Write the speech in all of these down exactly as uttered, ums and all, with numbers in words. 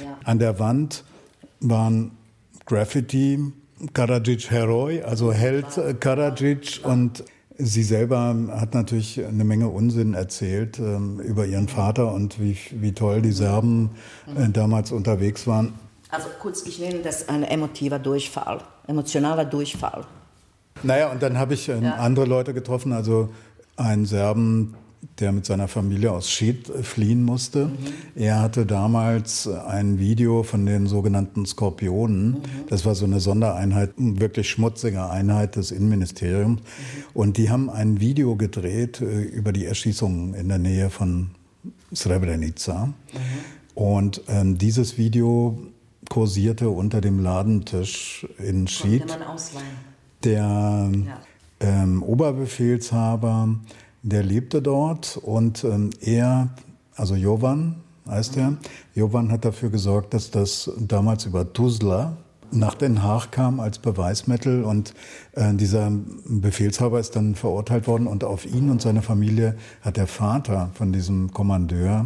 Ja. An der Wand waren Graffiti, Karadzic Heroi, also Held äh, Karadzic, und sie selber hat natürlich eine Menge Unsinn erzählt ähm, über ihren Vater und wie, wie toll die Serben äh, damals unterwegs waren. Also kurz, ich nenne das ein emotiver Durchfall, emotionaler Durchfall. Naja, und dann habe ich äh, Ja. andere Leute getroffen, also einen Serben, der mit seiner Familie aus Šid fliehen musste. Mhm. Er hatte damals ein Video von den sogenannten Skorpionen. Mhm. Das war so eine Sondereinheit, wirklich schmutzige Einheit des Innenministeriums. Mhm. Und die haben ein Video gedreht äh, über die Erschießungen in der Nähe von Srebrenica. Mhm. Und ähm, dieses Video kursierte unter dem Ladentisch in Šid. Konnte man ausleihen. Der Ja. ähm, Oberbefehlshaber, der lebte dort, und ähm, er, also Jovan heißt er, Jovan hat dafür gesorgt, dass das damals über Tuzla nach Den Haag kam als Beweismittel, und äh, dieser Befehlshaber ist dann verurteilt worden, und auf ihn und seine Familie hat der Vater von diesem Kommandeur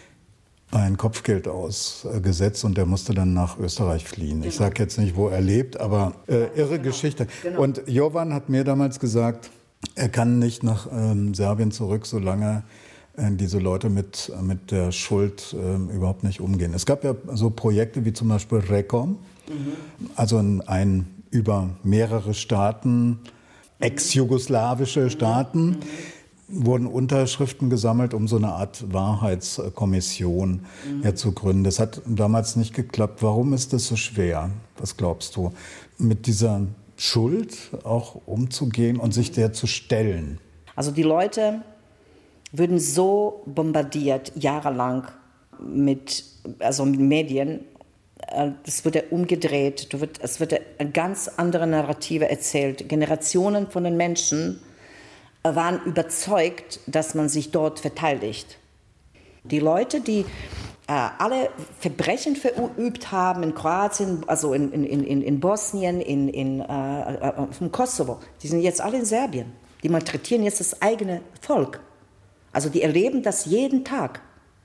ein Kopfgeld ausgesetzt, und der musste dann nach Österreich fliehen. Ich sage jetzt nicht, wo er lebt, aber äh, irre genau. Geschichte. Genau. Und Jovan hat mir damals gesagt, er kann nicht nach ähm, Serbien zurück, solange äh, diese Leute mit, mit der Schuld äh, überhaupt nicht umgehen. Es gab ja so Projekte wie zum Beispiel Rekom, mhm. also ein, ein über mehrere Staaten, mhm. ex-jugoslawische mhm. Staaten, mhm. wurden Unterschriften gesammelt, um so eine Art Wahrheitskommission mhm. ja, zu gründen. Das hat damals nicht geklappt. Warum ist das so schwer? Was glaubst du? Mit dieser Schuld auch umzugehen und sich der zu stellen? Also die Leute würden so bombardiert, jahrelang mit, also mit Medien. Das wird umgedreht, es wird eine ganz andere Narrative erzählt. Generationen von den Menschen waren überzeugt, dass man sich dort verteidigt. Die Leute, die äh, alle Verbrechen verübt haben in Kroatien, also in, in, in, in Bosnien, in, in äh, im Kosovo, die sind jetzt alle in Serbien. Die malträtieren jetzt das eigene Volk. Also die erleben das jeden Tag.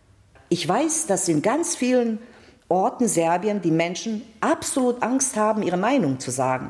Ich weiß, dass in ganz vielen Orten Serbien die Menschen absolut Angst haben, ihre Meinung zu sagen.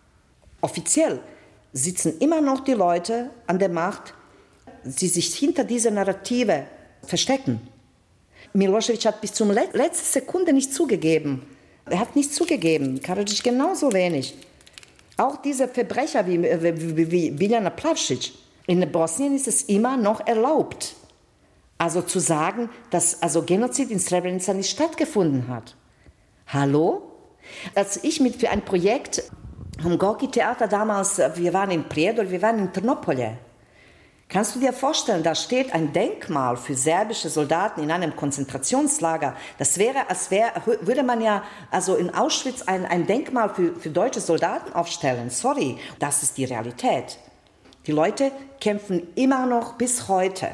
Offiziell sitzen immer noch die Leute an der Macht, die sich hinter dieser Narrative verstecken. Milosevic hat bis zur letzten Sekunde nicht zugegeben. Er hat nicht zugegeben, Karadzic genauso wenig. Auch diese Verbrecher wie, wie, wie Biljana Plavšić. In Bosnien ist es immer noch erlaubt. Also zu sagen, dass also Genozid in Srebrenica nicht stattgefunden hat. Hallo? Als ich mit für ein Projekt am Gorki-Theater damals, wir waren in Prijedor, wir waren in Trnopolje. Kannst du dir vorstellen, da steht ein Denkmal für serbische Soldaten in einem Konzentrationslager. Das wäre, als wäre, würde man ja also in Auschwitz ein, ein Denkmal für, für deutsche Soldaten aufstellen. Sorry, das ist die Realität. Die Leute kämpfen immer noch bis heute,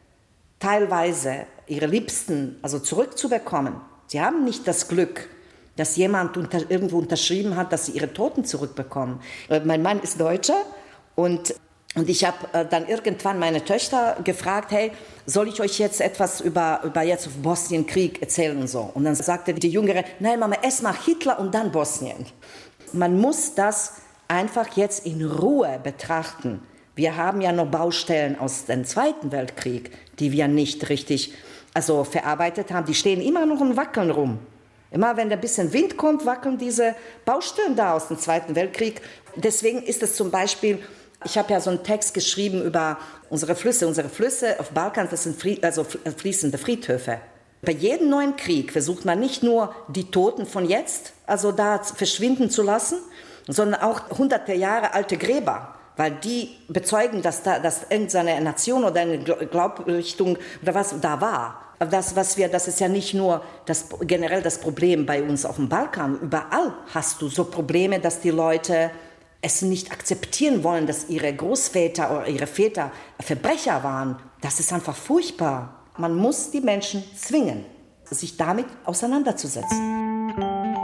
teilweise ihre Liebsten also zurückzubekommen. Sie haben nicht das Glück, dass jemand unter, irgendwo unterschrieben hat, dass sie ihre Toten zurückbekommen. Mein Mann ist Deutscher und, und ich habe äh, dann irgendwann meine Töchter gefragt, hey, soll ich euch jetzt etwas über, über jetzt auf Bosnienkrieg erzählen und so. Und dann sagte die Jüngere, nein Mama, erst mal Hitler und dann Bosnien. Man muss das einfach jetzt in Ruhe betrachten. Wir haben ja noch Baustellen aus dem Zweiten Weltkrieg, die wir nicht richtig also verarbeitet haben. Die stehen immer noch und wackeln rum. Immer wenn ein bisschen Wind kommt, wackeln diese Baustellen da aus dem Zweiten Weltkrieg. Deswegen ist es zum Beispiel, ich habe ja so einen Text geschrieben über unsere Flüsse. Unsere Flüsse auf Balkan, das sind Flie- also fließende Friedhöfe. Bei jedem neuen Krieg versucht man nicht nur die Toten von jetzt, also da verschwinden zu lassen, sondern auch hunderte Jahre alte Gräber. Weil die bezeugen, dass, da, dass irgendeine Nation oder eine Glaubensrichtung oder was da war. Das, was wir, das ist ja nicht nur das, generell das Problem bei uns auf dem Balkan. Überall hast du so Probleme, dass die Leute es nicht akzeptieren wollen, dass ihre Großväter oder ihre Väter Verbrecher waren. Das ist einfach furchtbar. Man muss die Menschen zwingen, sich damit auseinanderzusetzen.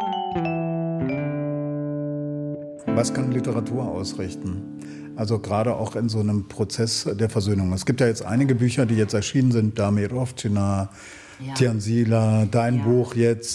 Was kann Literatur ausrichten? Also gerade auch in so einem Prozess der Versöhnung. Es gibt ja jetzt einige Bücher, die jetzt erschienen sind, Damir Ovčina, ja. Tijan Sila, dein ja. Buch jetzt,